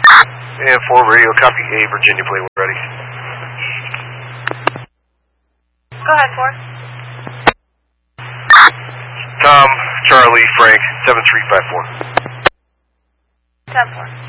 And 4 radio, copy A, Virginia plane, we're ready. Go ahead, 4. Tom, Charlie, Frank, 7354. 10-4.